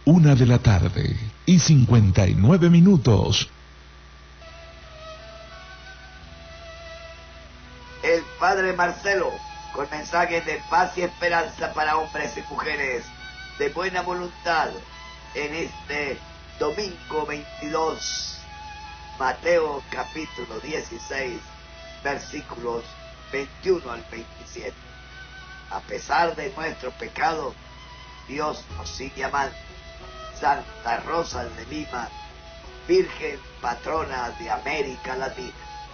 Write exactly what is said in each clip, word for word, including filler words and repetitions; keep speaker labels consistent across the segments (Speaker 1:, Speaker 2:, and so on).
Speaker 1: Una de la tarde y cincuenta y nueve minutos.
Speaker 2: El Padre Marcelo, con mensajes de paz y esperanza para hombres y mujeres de buena voluntad, en este domingo veintidós, Mateo capítulo dieciséis, versículos veintiuno al veintisiete. A pesar de nuestro pecado, Dios nos sigue amando. Santa Rosa de Lima, Virgen patrona de América Latina.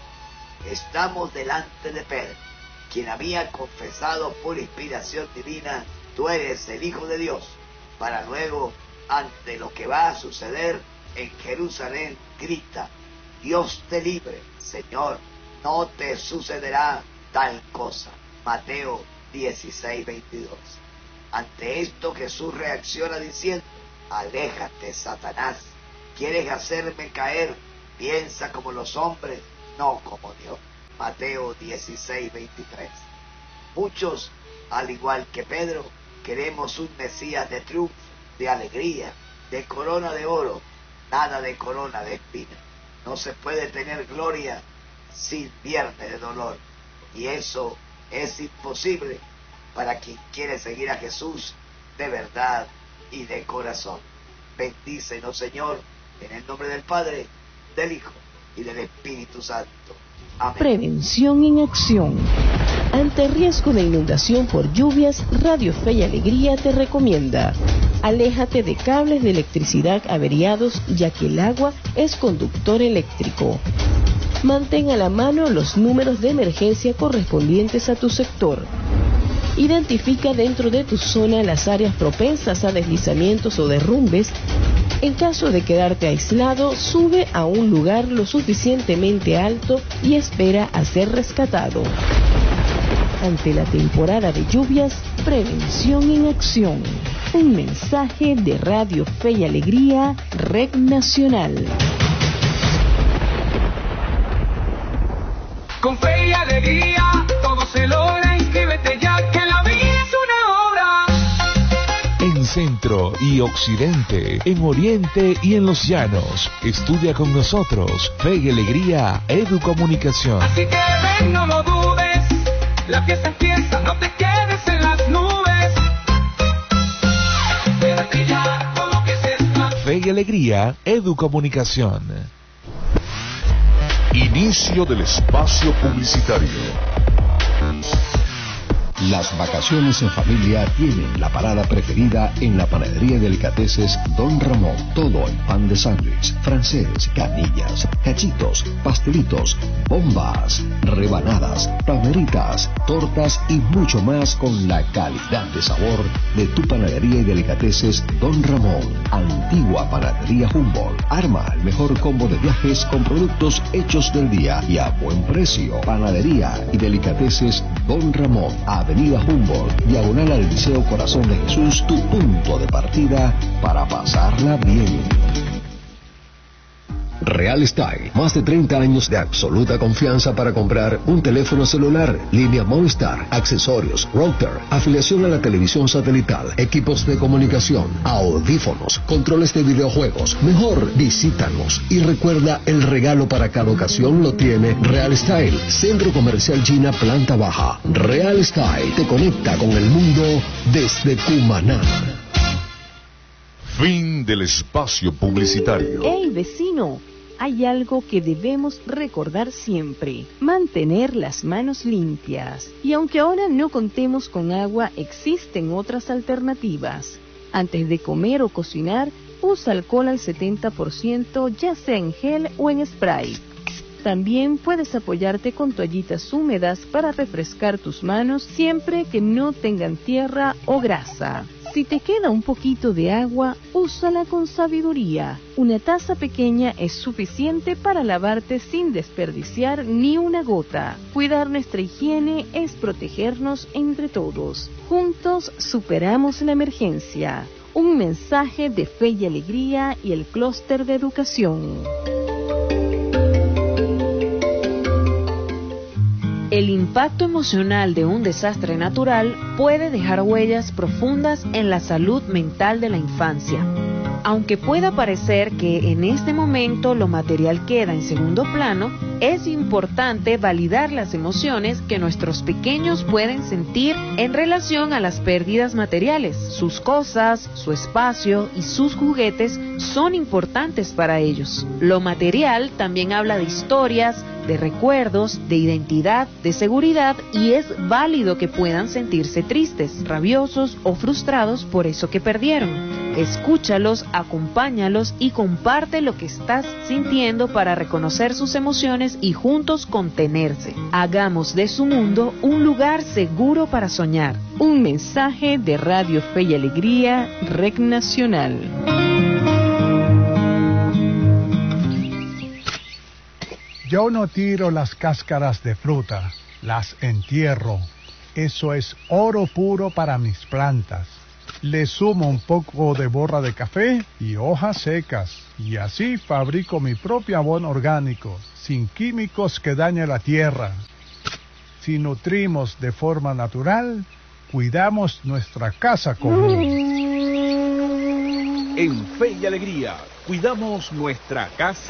Speaker 2: Estamos delante de Pedro, quien había confesado por inspiración divina: tú eres el Hijo de Dios, para luego, ante lo que va a suceder en Jerusalén, grita: Dios te libre, Señor, no te sucederá tal cosa. Mateo dieciséis, veintidós. Ante esto Jesús reacciona diciendo: aléjate, Satanás, quieres hacerme caer, piensa como los hombres, no como Dios. Mateo dieciséis, veintitrés. Muchos, al igual que Pedro, queremos un Mesías de triunfo, de alegría, de corona de oro, nada de corona de espinas. No se puede tener gloria sin viernes de dolor, y eso es imposible para quien quiere seguir a Jesús de verdad y de corazón. Bendícenos, Señor, en el nombre del Padre, del Hijo y del Espíritu Santo. Amén.
Speaker 3: Prevención en acción. Ante riesgo de inundación por lluvias, Radio Fe y Alegría te recomienda: aléjate de cables de electricidad averiados, ya que el agua es conductor eléctrico. Mantén a la mano los números de emergencia correspondientes a tu sector. Identifica dentro de tu zona las áreas propensas a deslizamientos o derrumbes. En caso de quedarte aislado, sube a un lugar lo suficientemente alto y espera a ser rescatado. Ante la temporada de lluvias, prevención en acción. Un mensaje de Radio Fe y Alegría, Red Nacional.
Speaker 4: Con fe y alegría, todo se logra. Inscríbete ya, que la vida es una obra.
Speaker 1: En Centro y Occidente, en Oriente y en los Llanos. Estudia con nosotros Fe y Alegría Educomunicación.
Speaker 4: Así que ven, no lo dudes. La fiesta empieza, no te quedes en las nubes. Quédate ya con lo que se está.
Speaker 1: Fe y Alegría Educomunicación.
Speaker 5: Inicio del espacio publicitario.
Speaker 6: Las vacaciones en familia tienen la parada preferida en la panadería y delicateces Don Ramón. Todo en pan de sándwich, francés, canillas, cachitos, pastelitos, bombas, rebanadas, palmeritas, tortas y mucho más con la calidad de sabor de tu panadería y delicateces Don Ramón. Antigua Panadería Humboldt. Arma el mejor combo de viajes con productos hechos del día y a buen precio. Panadería y delicateces Don Ramón. Avenida Humboldt, diagonal al Liceo Corazón de Jesús, tu punto de partida para pasarla bien. Real Style, más de treinta años de absoluta confianza para comprar un teléfono celular, línea Movistar, accesorios, router, afiliación a la televisión satelital, equipos de comunicación, audífonos, controles de videojuegos. Mejor, visítanos y recuerda, el regalo para cada ocasión lo tiene Real Style, Centro Comercial China, planta baja. Real Style te conecta con el mundo desde Cumaná.
Speaker 5: Fin del espacio publicitario.
Speaker 3: ¡Hey, vecino! Hay algo que debemos recordar siempre: mantener las manos limpias. Y aunque ahora no contemos con agua, existen otras alternativas. Antes de comer o cocinar, usa alcohol al setenta por ciento, ya sea en gel o en spray. También puedes apoyarte con toallitas húmedas para refrescar tus manos siempre que no tengan tierra o grasa. Si te queda un poquito de agua, úsala con sabiduría. Una taza pequeña es suficiente para lavarte sin desperdiciar ni una gota. Cuidar nuestra higiene es protegernos entre todos. Juntos superamos la emergencia. Un mensaje de Fe y Alegría y el Clúster de Educación. El impacto emocional de un desastre natural puede dejar huellas profundas en la salud mental de la infancia. Aunque pueda parecer que en este momento lo material queda en segundo plano, es importante validar las emociones que nuestros pequeños pueden sentir en relación a las pérdidas materiales. Sus cosas, su espacio y sus juguetes son importantes para ellos. Lo material también habla de historias, de recuerdos, de identidad, de seguridad, y es válido que puedan sentirse tristes, rabiosos o frustrados por eso que perdieron. Escúchalos, acompáñalos y comparte lo que estás sintiendo para reconocer sus emociones y juntos contenerse. Hagamos de su mundo un lugar seguro para soñar. Un mensaje de Radio Fe y Alegría, R E C Nacional.
Speaker 7: Yo no tiro las cáscaras de fruta, las entierro. Eso es oro puro para mis plantas. Le sumo un poco de borra de café y hojas secas, y así fabrico mi propio abono orgánico, sin químicos que dañen la tierra. Si nutrimos de forma natural, cuidamos nuestra casa común.
Speaker 8: En Fe y Alegría, cuidamos nuestra casa.